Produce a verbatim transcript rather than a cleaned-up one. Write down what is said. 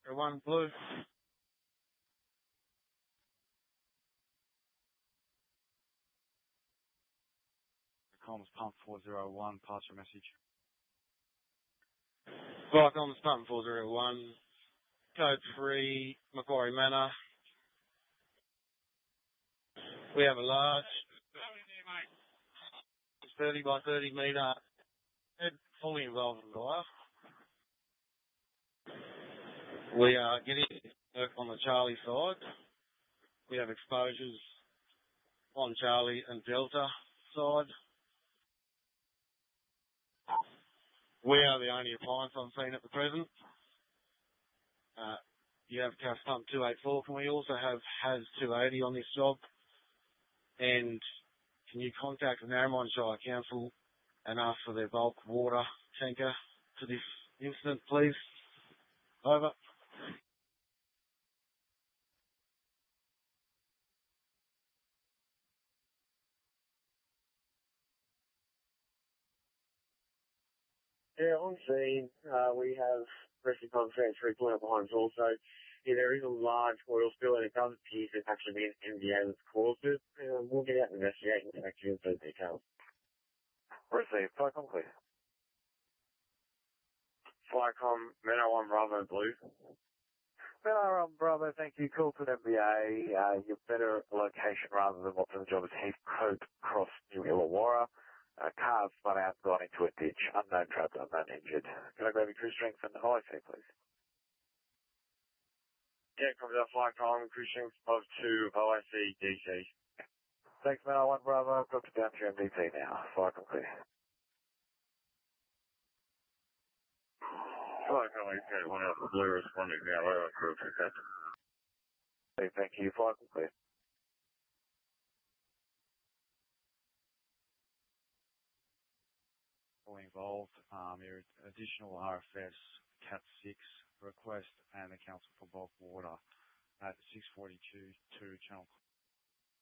One blue. Comms pump four zero one, pass your message. Flight comms pump four zero one, code three, Macquarie Manor. We have a large, thirty by thirty metre, fully involved in fire. We are getting work on the Charlie side. We have exposures on Charlie and Delta side. We are the only appliance on scene at the present. Uh, you have CAF pump two eight four. Can we also have H A Z two eighty on this job? And can you contact the Narromine Shire Council and ask for their bulk water tanker to this incident, please? Over. Yeah, on scene, uh, we have rescue contract three point behind us also. Yeah, there is a large oil spill and it does appear to actually be an N V A that's caused it. Um, we'll get out and investigate and get back to you with those details. Receive, Flycom clear. Flycom, Meno one Bravo Blue. Meno one Bravo, thank you. Call to N V A. Uh, your better location rather than what's in the job is Heathcote Cross, New Illawarra. Uh, cars spun out, gone into a ditch, unknown trapped, unknown injured. Can I grab your crew strength and O I C, please? Yeah, copy that Flycom, crew strength of two, O I C, D C. Thanks, Meno one Bravo. Got to down to your M D T now. Flycom clear. Flycom, okay, one out the blue responding now. Over, crew, okay. Hey, thank you. Flycom clear. Involved, um, your additional R F S Cat six request and the Council for Bulk Water at six forty-two to Channel